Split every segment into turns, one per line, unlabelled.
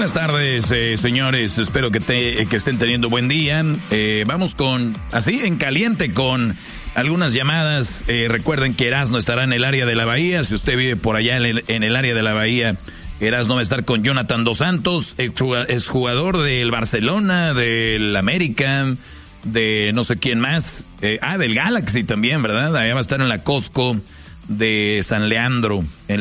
Buenas tardes, señores. Espero que estén teniendo buen día. Vamos así en caliente con algunas llamadas. Recuerden que Erasmo estará en el área de la Bahía. Si usted vive por allá en el área de la Bahía, Erasmo va a estar con Jonathan Dos Santos, exjugador del Barcelona, del América, de no sé quién más. Del Galaxy también, ¿verdad? Allá va a estar en la Costco de San Leandro,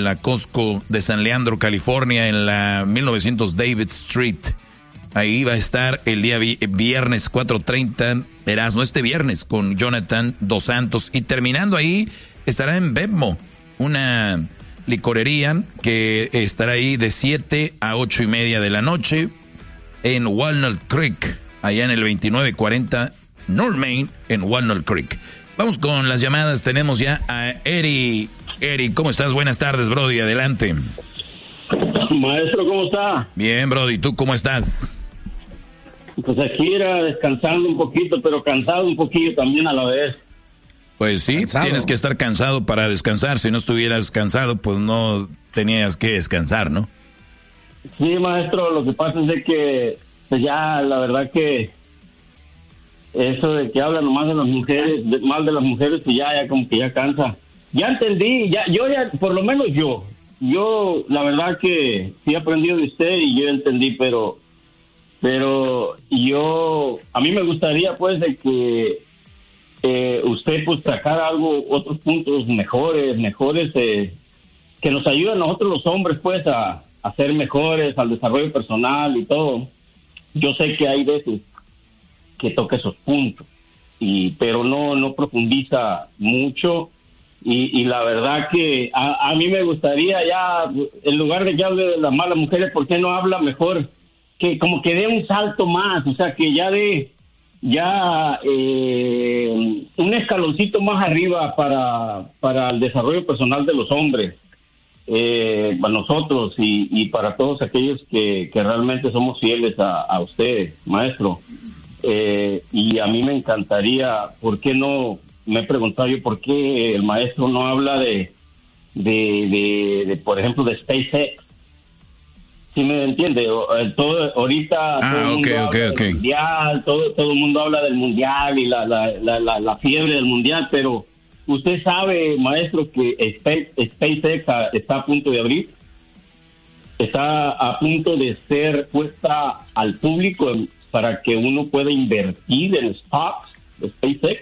California, en la 1900 David Street. Ahí va a estar el día viernes 4:30, Erasmo, este viernes con Jonathan Dos Santos. Y terminando ahí, estará en Bevmo, una licorería que estará ahí de 7 a 8:30 de la noche en Walnut Creek, allá en el 2940 North Main en Walnut Creek. Vamos con las llamadas. Tenemos ya a Eri. Eri, ¿cómo estás? Buenas tardes, Brody. Adelante.
Maestro, ¿cómo está?
Bien, Brody. ¿Tú cómo estás?
Pues aquí era descansando un poquito, pero cansado un poquillo también a la vez.
Pues sí, cansado. Tienes que estar cansado para descansar. Si no estuvieras cansado, pues no tenías que descansar, ¿no?
Sí, maestro. Lo que pasa es de que pues ya la verdad que eso de que hablan nomás de las mujeres, mal de las mujeres, pues ya como que ya cansa. Ya entendí, yo por lo menos yo la verdad que sí he aprendido de usted y yo entendí, pero a mí me gustaría pues de que usted pues sacara otros puntos mejores, que nos ayuden a nosotros los hombres pues a ser mejores, al desarrollo personal y todo. Yo sé que hay veces que toca esos puntos, pero no profundiza mucho y la verdad que a mí me gustaría ya, en lugar de que hable de las malas mujeres, ¿por qué no habla mejor? Que como que dé un salto más, o sea, que ya dé un escaloncito más arriba para el desarrollo personal de los hombres, para nosotros y para todos aquellos que realmente somos fieles a ustedes, maestro. Y a mí me encantaría, ¿por qué no? Me he preguntado yo por qué el maestro no habla de por ejemplo, de SpaceX. ¿Sí me entiende? Ahorita todo el mundo habla del mundial, todo el mundo habla del mundial y la fiebre del mundial, pero usted sabe, maestro, que SpaceX está a punto de abrir, está a punto de ser puesta al público para que uno pueda invertir en stocks de SpaceX.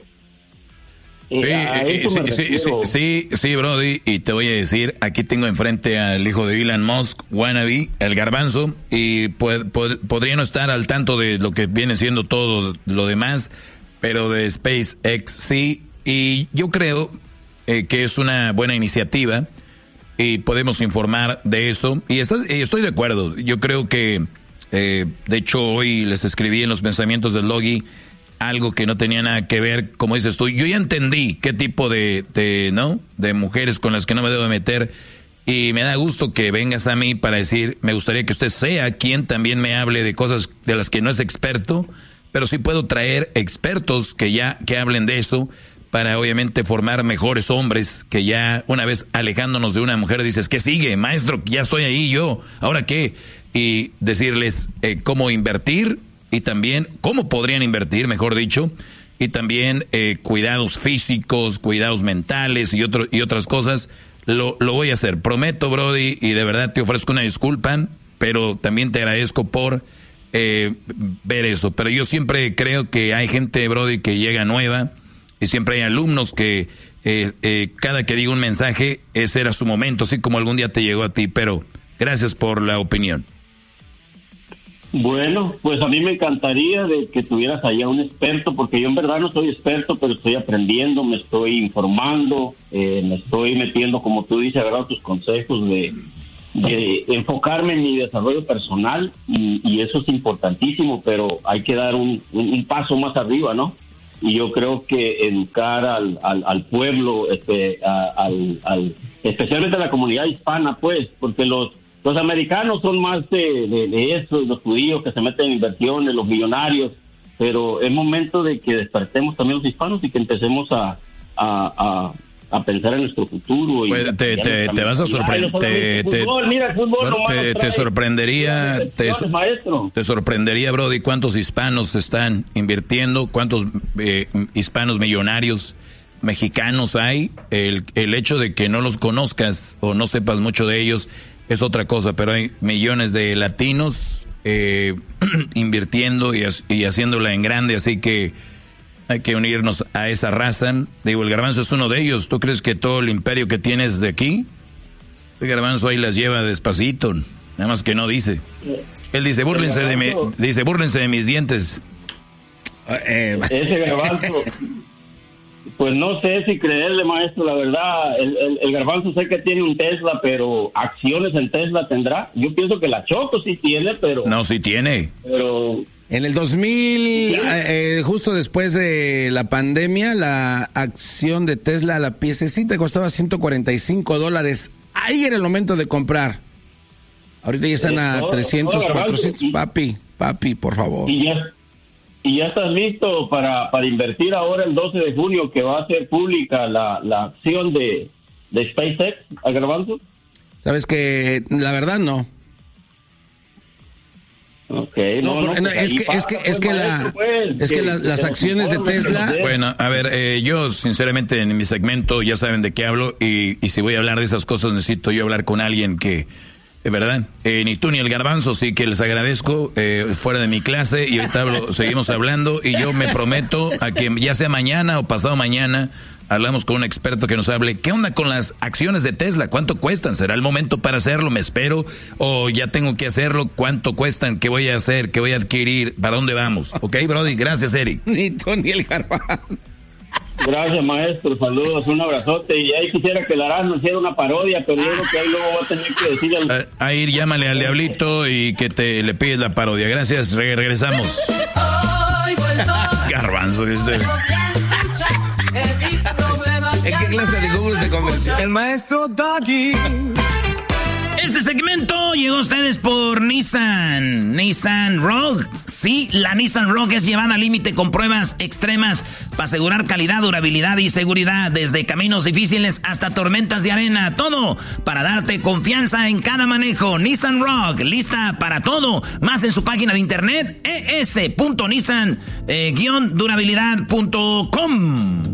Sí, Brody, y te voy a decir, aquí tengo enfrente al hijo de Elon Musk, wannabe, el garbanzo, y podría no estar al tanto de lo que viene siendo todo lo demás, pero de SpaceX sí, y yo creo que es una buena iniciativa y podemos informar de eso, y estoy de acuerdo. Yo creo que de hecho hoy les escribí en los pensamientos del Logi algo que no tenía nada que ver, como dices tú. Yo ya entendí qué tipo de mujeres con las que no me debo meter, y me da gusto que vengas a mí para decir, me gustaría que usted sea quien también me hable de cosas de las que no es experto, pero sí puedo traer expertos que hablen de eso, para obviamente formar mejores hombres, que ya una vez alejándonos de una mujer dices, ¿qué sigue? Maestro, ya estoy ahí yo, ¿ahora qué? Y decirles cómo invertir, y también cómo podrían invertir, mejor dicho, y también cuidados físicos, cuidados mentales y otras cosas. Lo voy a hacer, prometo, Brody, y de verdad te ofrezco una disculpa, pero también te agradezco por ver eso. Pero yo siempre creo que hay gente, Brody, que llega nueva, y siempre hay alumnos que cada que digo un mensaje, ese era su momento, así como algún día te llegó a ti, pero gracias por la opinión.
Bueno, pues a mí me encantaría de que tuvieras allá un experto, porque yo en verdad no soy experto, pero estoy aprendiendo, me estoy informando, me estoy metiendo, como tú dices, ¿verdad?, tus consejos de enfocarme en mi desarrollo personal, y eso es importantísimo, pero hay que dar un paso más arriba, ¿no? Y yo creo que educar al pueblo, especialmente a la comunidad hispana, pues, porque los americanos son más de eso, los judíos que se meten en inversiones, los millonarios, pero es momento de que despertemos también los hispanos y que empecemos a pensar en nuestro futuro.
Pues te vas a sorprender. Te sorprendería, Brody, cuántos hispanos están invirtiendo, cuántos hispanos millonarios mexicanos hay. El hecho de que no los conozcas o no sepas mucho de ellos es otra cosa, pero hay millones de latinos invirtiendo y haciéndola en grande, así que hay que unirnos a esa raza. Digo, el Garbanzo es uno de ellos. ¿Tú crees que todo el imperio que tienes de aquí? Ese Garbanzo ahí las lleva despacito, nada más que no dice. Él dice, búrlense de mis dientes.
Ese Garbanzo, pues no sé si creerle, maestro, la verdad. El Garbanzo sé que tiene un Tesla, pero acciones en Tesla tendrá. Yo pienso que la Choco sí tiene, pero...
No, sí tiene.
Pero...
En el 2000, justo después de la pandemia, la acción de Tesla, la piececita costaba $145. Ahí era el momento de comprar. Ahorita ya están a 300, 400. Papi, por favor.
Y ya estás listo para invertir ahora el 12 de junio, que va a ser pública la acción de SpaceX, Garbanzo.
Sabes que la verdad no.
Okay,
las acciones de Tesla.
Bueno, a ver, yo sinceramente en mi segmento ya saben de qué hablo y si voy a hablar de esas cosas necesito yo hablar con alguien que, de verdad, ni tú ni el Garbanzo, sí que les agradezco, fuera de mi clase, y ahorita seguimos hablando y yo me prometo a que ya sea mañana o pasado mañana hablamos con un experto que nos hable. ¿Qué onda con las acciones de Tesla? ¿Cuánto cuestan? ¿Será el momento para hacerlo? ¿Me espero? ¿O ya tengo que hacerlo? ¿Cuánto cuestan? ¿Qué voy a hacer? ¿Qué voy a adquirir? ¿Para dónde vamos? Ok, Brody, gracias, Eric.
Ni tú ni el Garbanzo.
Gracias, maestro. Saludos, un abrazote. Y ahí quisiera que Larano hiciera una parodia, pero yo creo que ahí luego va a tener que decirle...
Ahí llámale al Diablito y que le pides la parodia. Gracias, regresamos. Garbanzo,
¿En qué clase de Google se convirtió?
El maestro Doggy.
Este segmento llegó a ustedes por Nissan Rogue. Sí, la Nissan Rogue es llevada al límite con pruebas extremas para asegurar calidad, durabilidad y seguridad. Desde caminos difíciles hasta tormentas de arena. Todo para darte confianza en cada manejo. Nissan Rogue, lista para todo. Más en su página de internet, es.nissan-durabilidad.com.